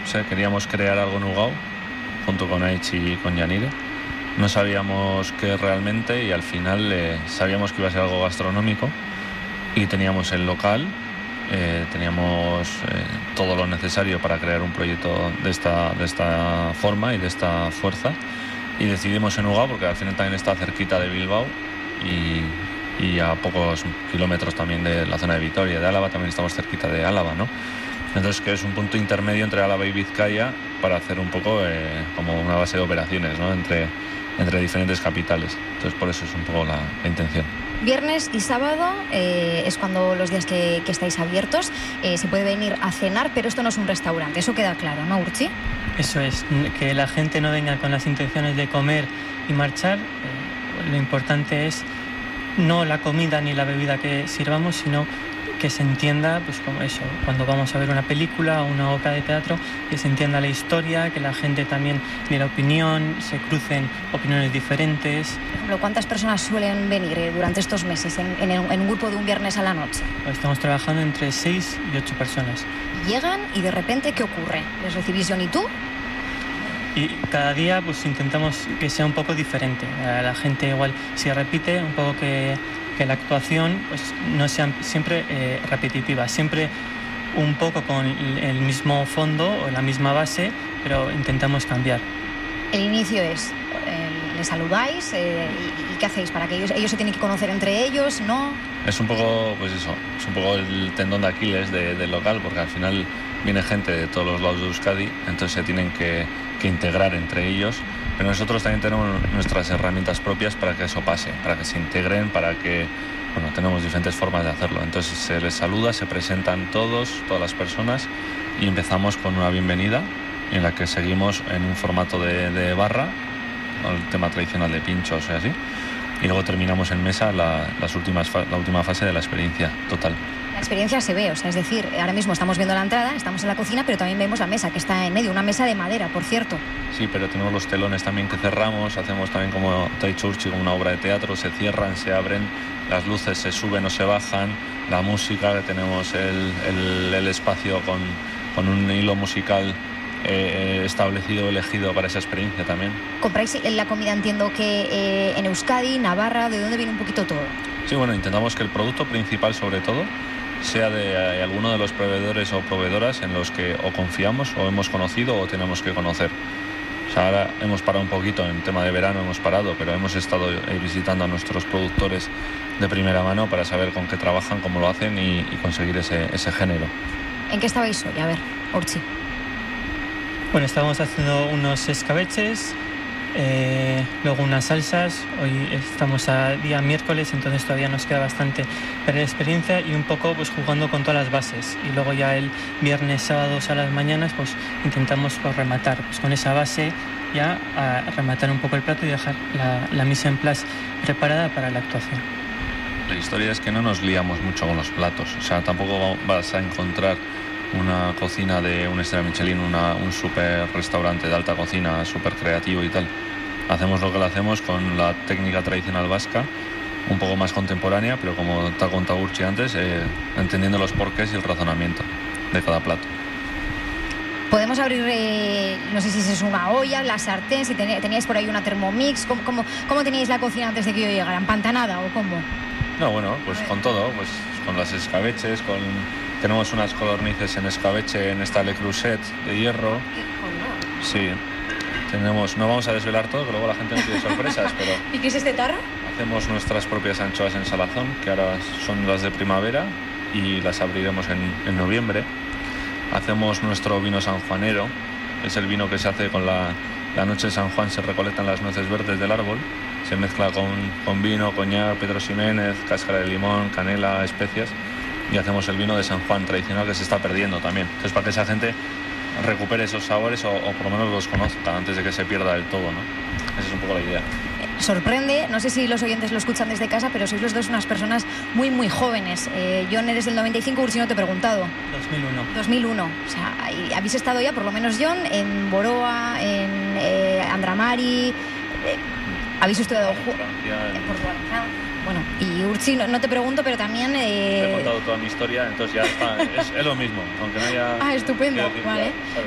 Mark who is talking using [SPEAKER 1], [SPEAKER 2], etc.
[SPEAKER 1] queríamos crear algo en Ugao, junto con Aichi y con Yanire. No sabíamos qué realmente y al final sabíamos que iba a ser algo gastronómico y teníamos el local, teníamos todo lo necesario para crear un proyecto de esta forma y de esta fuerza, y decidimos en Ugao porque al final también está cerquita de Bilbao y a pocos kilómetros también de la zona de Vitoria. De Álava también estamos cerquita de Álava, ¿no? Entonces, que es un punto intermedio entre Álava y Vizcaya para hacer un poco como una base de operaciones, ¿no? entre diferentes capitales. Entonces, por eso es un poco la intención.
[SPEAKER 2] Viernes y sábado es cuando los días que estáis abiertos. Se puede venir a cenar, pero esto no es un restaurante, eso queda claro, ¿no, Urtzi?
[SPEAKER 3] Eso es, que la gente no venga con las intenciones de comer y marchar. Lo importante es no la comida ni la bebida que sirvamos, sino que se entienda, pues como eso, cuando vamos a ver una película o una obra de teatro, que se entienda la historia, que la gente también dé la opinión, se crucen opiniones diferentes.
[SPEAKER 2] Por ejemplo, ¿cuántas personas suelen venir durante estos meses en un grupo de un viernes a la noche?
[SPEAKER 3] Estamos trabajando entre 6 y 8 personas.
[SPEAKER 2] Llegan y de repente, ¿qué ocurre? ¿Les recibís John y tú?
[SPEAKER 3] Y cada día pues intentamos que sea un poco diferente. La gente igual si repite, un poco que la actuación pues no sea siempre repetitiva, siempre un poco con el mismo fondo o la misma base, pero intentamos cambiar.
[SPEAKER 2] El inicio es, les saludáis y ¿qué hacéis? Para que ellos se tienen que conocer entre ellos, ¿no?
[SPEAKER 1] Es un poco, pues eso, es un poco el tendón de Aquiles del local, porque al final viene gente de todos los lados de Euskadi, entonces se tienen que integrar entre ellos, pero nosotros también tenemos nuestras herramientas propias para que eso pase, para que se integren, para que, bueno, tenemos diferentes formas de hacerlo. Entonces se les saluda, se presentan todas las personas y empezamos con una bienvenida en la que seguimos en un formato de barra, el tema tradicional de pinchos y así, y luego terminamos en mesa la última fase de la experiencia total.
[SPEAKER 2] La experiencia se ve, o sea, es decir, ahora mismo estamos viendo la entrada, estamos en la cocina, pero también vemos la mesa que está en medio, una mesa de madera, por cierto.
[SPEAKER 1] Sí, pero tenemos los telones también que cerramos, hacemos también como te ha dicho Urchi, como una obra de teatro, se cierran, se abren, las luces se suben o se bajan, la música, que tenemos el espacio con un hilo musical establecido, elegido para esa experiencia también.
[SPEAKER 2] ¿Compráis la comida, entiendo que en Euskadi, Navarra, de dónde viene un poquito todo?
[SPEAKER 1] Sí, bueno, intentamos que el producto principal sobre todo sea de alguno de los proveedores o proveedoras en los que o confiamos o hemos conocido o tenemos que conocer. O sea, ahora hemos parado un poquito en tema de verano, hemos parado, pero hemos estado visitando a nuestros productores de primera mano para saber con qué trabajan, cómo lo hacen y conseguir ese género.
[SPEAKER 2] ¿En qué estabais hoy? A ver, Urchi.
[SPEAKER 3] Bueno, estábamos haciendo unos escabeches, luego unas salsas. Hoy estamos a día miércoles, entonces todavía nos queda bastante para la experiencia y un poco pues jugando con todas las bases. Y luego ya el viernes, sábados a las mañanas pues intentamos pues, rematar pues, con esa base ya a rematar un poco el plato y dejar la mise en place preparada para la actuación.
[SPEAKER 1] La historia es que no nos liamos mucho con los platos, o sea, tampoco vas a encontrar una cocina de un estrella Michelin, un super restaurante de alta cocina, súper creativo y tal. Hacemos lo que lo hacemos con la técnica tradicional vasca, un poco más contemporánea, pero como te ha contado Urchi antes, entendiendo los porqués y el razonamiento de cada plato.
[SPEAKER 2] Podemos abrir, no sé si es una olla, la sartén, si teníais por ahí una Thermomix. ¿Cómo teníais la cocina antes de que yo llegara? ¿Empantanada o cómo?
[SPEAKER 1] No, bueno, pues con todo, pues con las escabeches, tenemos unas codornices en escabeche en esta Le Creuset de hierro. Sí, no vamos a desvelar todo, que luego la gente no tiene sorpresas, pero...
[SPEAKER 2] ¿Y qué es este tarro?
[SPEAKER 1] Hacemos nuestras propias anchoas en salazón, que ahora son las de primavera y las abriremos en noviembre. Hacemos nuestro vino sanjuanero, es el vino que se hace con la noche de San Juan, se recolectan las nueces verdes del árbol, se mezcla con vino, coñac, Pedro Ximénez, cáscara de limón, canela, especias, y hacemos el vino de San Juan tradicional que se está perdiendo también. Entonces, para que esa gente recupere esos sabores o por lo menos los conozca antes de que se pierda del todo, ¿no? Esa es un poco la idea.
[SPEAKER 2] Sorprende, no sé si los oyentes lo escuchan desde casa, pero sois los dos unas personas muy, muy jóvenes. John, eres del 95, Ursi, no te he preguntado. 2001. O sea, habéis estado ya, por lo menos John, en Boroa, en Andramari, habéis estudiado en Portugal, Francia. Bueno, y Urchi, no te pregunto, pero también...
[SPEAKER 1] Te he contado toda mi historia, entonces ya está, es lo mismo, aunque no haya...
[SPEAKER 2] Ah, estupendo, vale.